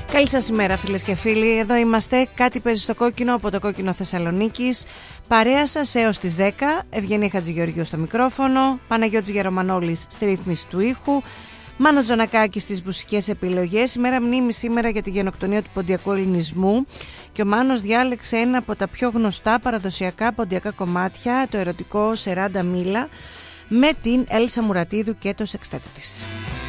Καλή σας ημέρα φίλες και φίλοι, εδώ είμαστε, κάτι παίζει στο κόκκινο από το Κόκκινο Θεσσαλονίκης. Παρέα σας έως τις 10, Ευγενία Χατζηγεωργίου στο μικρόφωνο, Παναγιώτης Γερομανόλης στη ρύθμιση του ήχου, Μάνος Τζονακάκης στις μουσικές επιλογές. Ημέρα μνήμη σήμερα για τη γενοκτονία του ποντιακού ελληνισμού και ο Μάνος διάλεξε ένα από τα πιο γνωστά παραδοσιακά ποντιακά κομμάτια, το ερωτικό Σεράντα Μίλα, με την Έλσα Μουρατίδου και το σεξτέτο της.